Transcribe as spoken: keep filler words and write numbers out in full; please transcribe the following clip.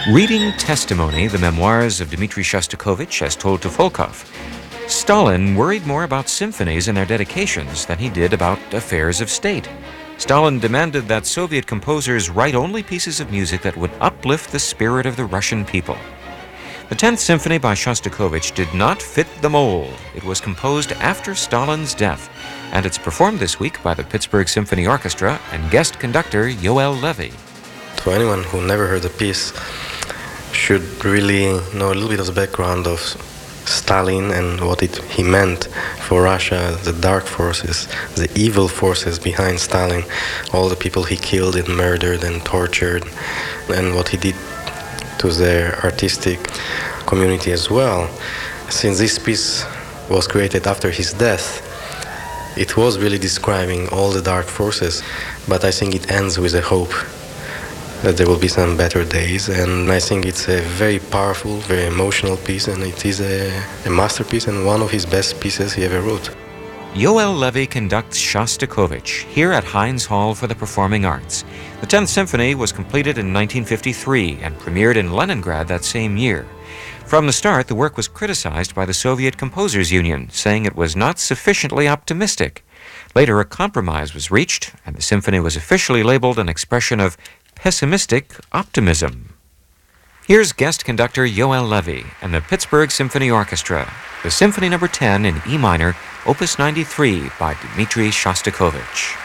Reading Testimony, the memoirs of Dmitri Shostakovich as told to Volkov, Stalin worried more about symphonies and their dedications than he did about affairs of state. Stalin demanded that Soviet composers write only pieces of music that would uplift the spirit of the Russian people. The tenth Symphony by Shostakovich did not fit the mold. It was composed after Stalin's death, and it's performed this week by the Pittsburgh Symphony Orchestra and guest conductor Yoel Levy. To anyone who never heard the piece, should really know a little bit of the background of Stalin and what it, he meant for Russia, the dark forces, the evil forces behind Stalin, all the people he killed and murdered and tortured, and what he did to the artistic community as well. Since this piece was created after his death, it was really describing all the dark forces, but I think it ends with a hope that there will be some better days, and I think it's a very powerful, very emotional piece, and it is a, a masterpiece and one of his best pieces he ever wrote. Yoel Levy conducts Shostakovich here at Heinz Hall for the Performing Arts. The tenth Symphony was completed in nineteen fifty-three and premiered in Leningrad that same year. From the start, the work was criticized by the Soviet Composers Union, saying it was not sufficiently optimistic. Later, a compromise was reached, and the symphony was officially labeled an expression of pessimistic optimism. Here's guest conductor Yoel Levy and the Pittsburgh Symphony Orchestra, the Symphony Number ten in E minor, Opus ninety-three by Dmitri Shostakovich.